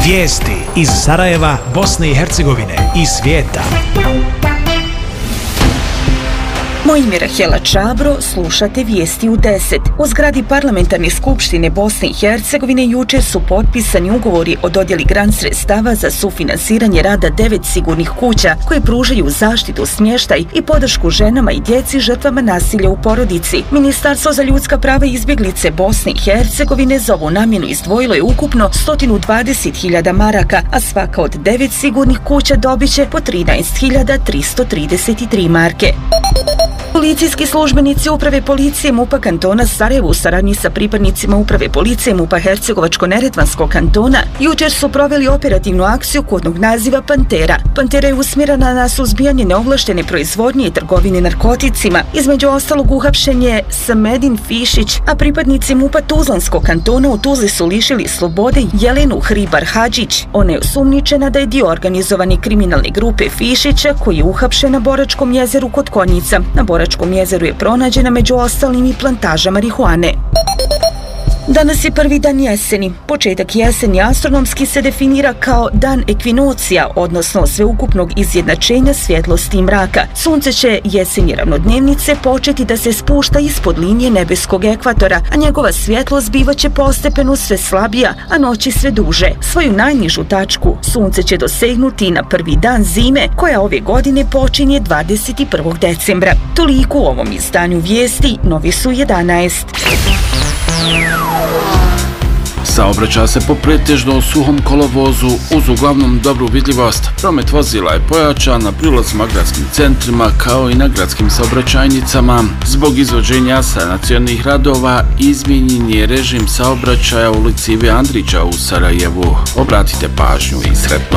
Vijesti iz Sarajeva, Bosne i Hercegovine i svijeta. Moje ime je Rahela Čabro, slušate Vijesti u 10. U zgradi Parlamentarne skupštine Bosne i Hercegovine jučer su potpisani ugovori o dodjeli grant sredstava za sufinansiranje rada 9 sigurnih kuća koje pružaju zaštitu, smještaj i podršku ženama i djeci žrtvama nasilja u porodici. Ministarstvo za ljudska prava i izbjeglice Bosne i Hercegovine za ovu namjenu izdvojilo je ukupno 120.000 maraka, a svaka od 9 sigurnih kuća dobit će po 13.333 marke. Policijski službenici Uprave policije MUP-a kantona Sarajevo u saradnji sa pripadnicima Uprave policije MUP-a Hercegovačko-neretvanskog kantona jučer su proveli operativnu akciju kodnog naziva Pantera. Pantera je usmjerena na suzbijanje neovlaštene proizvodnje i trgovine narkoticima. Između ostalog uhapšen je Samedin Fišić, a pripadnici MUP-a Tuzlanskog kantona u Tuzli su lišili slobode Jelenu Hribar Hadžić. Ona je osumnjičena da je dio organizovane kriminalne grupe Fišića koji je uhapšen na Boračkom jezeru kod Konjica. Na Boračkom jezeru je pronađena među ostalim i plantaža marihuane. Danas je prvi dan jeseni. Početak jeseni astronomski se definira kao dan ekvinocija, odnosno sveukupnog izjednačenja svjetlosti i mraka. Sunce će jesenje ravnodnevnice početi da se spušta ispod linije nebeskog ekvatora, a njegova svjetlost bivaće postepeno sve slabija, a noći sve duže. Svoju najnižu tačku sunce će dosegnuti na prvi dan zime, koja ove godine počinje 21. decembra. Toliko u ovom izdanju vijesti, novi su 11. Saobraća se po pretežno suhom kolovozu uz uglavnom dobru vidljivost. Promet vozila je pojačan na prilazima gradskim centrima kao i na gradskim saobraćajnicama. Zbog izvođenja sanacionih radova izmijenjen je režim saobraćaja u ulici Ive Andrića u Sarajevu. Obratite pažnju i sretno.